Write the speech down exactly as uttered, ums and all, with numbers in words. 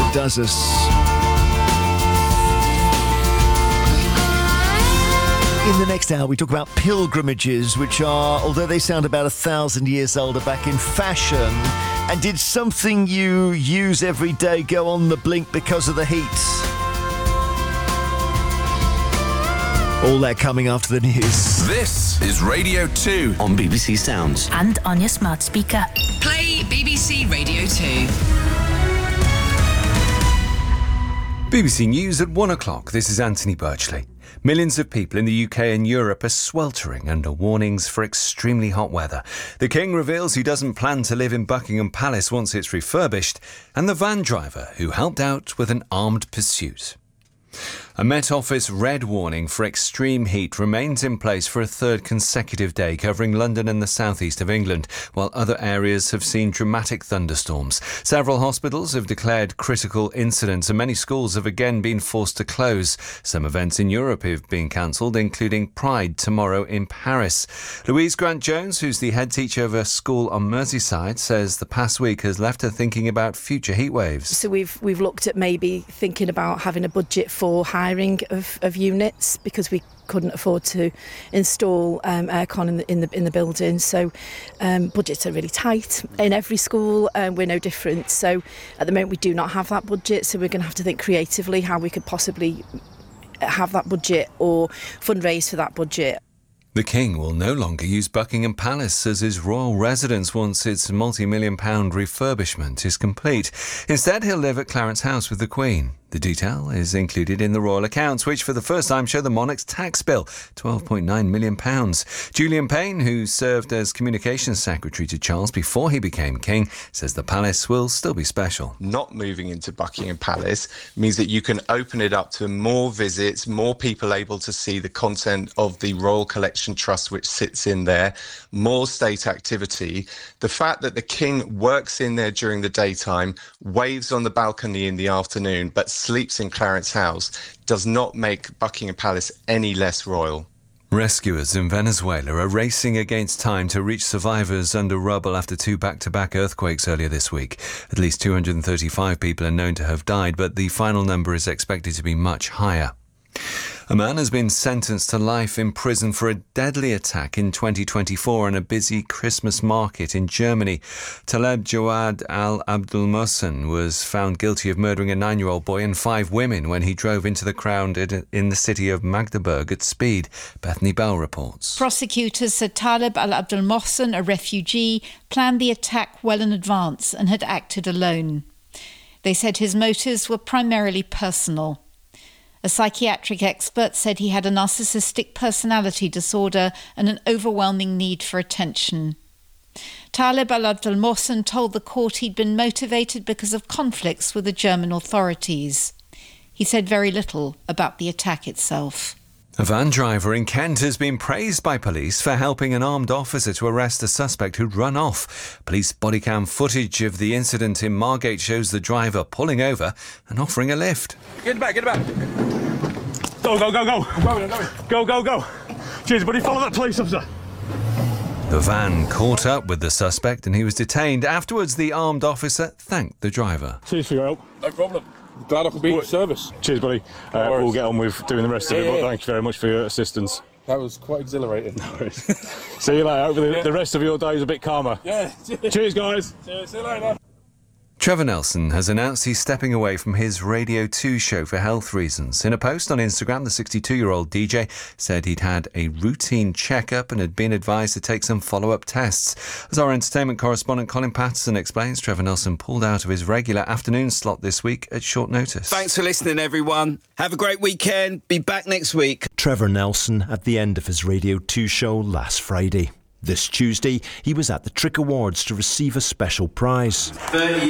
does us. In the next hour, we talk about pilgrimages, which are, although they sound about a thousand years old, are back in fashion. And did something you use every day go on the blink because of the heat? All that coming after the news. This is Radio two on B B C Sounds. And on your smart speaker. Play B B C Radio two. B B C News at one o'clock. This is Anthony Birchley. Millions of people in the U K and Europe are sweltering under warnings for extremely hot weather. The King reveals he doesn't plan to live in Buckingham Palace once it's refurbished, and the van driver who helped out with an armed pursuit. A Met Office red warning for extreme heat remains in place for a third consecutive day, covering London and the southeast of England, while other areas have seen dramatic thunderstorms. Several hospitals have declared critical incidents and many schools have again been forced to close. Some events in Europe have been cancelled, including Pride tomorrow in Paris. Louise Grant-Jones, who's the head teacher of a school on Merseyside, says the past week has left her thinking about future heat waves. So we've we've looked at maybe thinking about having a budget for hiring of, of units, because we couldn't afford to install um, aircon in the in the in the building. So um, budgets are really tight in every school. Um, we're no different. So at the moment we do not have that budget. So we're going to have to think creatively how we could possibly have that budget or fundraise for that budget. The King will no longer use Buckingham Palace as his royal residence once its multi-million pound refurbishment is complete. Instead, he'll live at Clarence House with the Queen. The detail is included in the royal accounts, which for the first time show the monarch's tax bill, twelve point nine million pounds. Julian Payne, who served as communications secretary to Charles before he became king, says the palace will still be special. Not moving into Buckingham Palace means that you can open it up to more visits, more people able to see the content of the Royal Collection Trust, which sits in there, more state activity. The fact that the king works in there during the daytime, waves on the balcony in the afternoon, but sleeps in Clarence House does not make Buckingham Palace any less royal. Rescuers in Venezuela are racing against time to reach survivors under rubble after two back-to-back earthquakes earlier this week. At least two hundred thirty-five people are known to have died, but the final number is expected to be much higher. A man has been sentenced to life in prison for a deadly attack in twenty twenty-four on a busy Christmas market in Germany. Taleb Jawad al-Abdul Mohsen was found guilty of murdering a nine-year-old boy and five women when he drove into the crowd in the city of Magdeburg at speed. Bethany Bell reports. Prosecutors said Taleb al-Abdul Mohsen, a refugee, planned the attack well in advance and had acted alone. They said his motives were primarily personal. A psychiatric expert said he had a narcissistic personality disorder and an overwhelming need for attention. Taleb al-Abdul Mohsen told the court he'd been motivated because of conflicts with the German authorities. He said very little about the attack itself. A van driver in Kent has been praised by police for helping an armed officer to arrest a suspect who'd run off. Police bodycam footage of the incident in Margate shows the driver pulling over and offering a lift. Get back, get back. Go, go, go, go. I'm going, I'm going. Go, go, go. Cheers, buddy. Follow that police officer. The van caught up with the suspect and he was detained. Afterwards, the armed officer thanked the driver. Cheers for your help. No problem. Glad I could be of service. Cheers, buddy. Uh, No we'll get on with doing the rest Yeah, of it, yeah, but yeah. thank you very much for your assistance. That was quite exhilarating. No worries. See you later. Hopefully Yeah. the rest of your day is a bit calmer. Yeah. Cheers, guys. Cheers. See you later. Trevor Nelson has announced he's stepping away from his Radio two show for health reasons. In a post on Instagram, the sixty-two-year-old D J said he'd had a routine checkup and had been advised to take some follow-up tests. As our entertainment correspondent Colin Patterson explains, Trevor Nelson pulled out of his regular afternoon slot this week at short notice. Thanks for listening, everyone. Have a great weekend. Be back next week. Trevor Nelson at the end of his Radio two show last Friday. This Tuesday, he was at the Trick Awards to receive a special prize.